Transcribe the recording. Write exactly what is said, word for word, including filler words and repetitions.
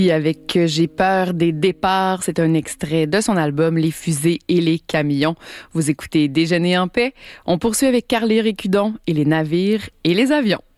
Avec J'ai peur des départs, c'est un extrait de son album Les fusées et les camions. Vous écoutez Déjeuner en paix. On poursuit avec Carly Récudon et les navires et les avions.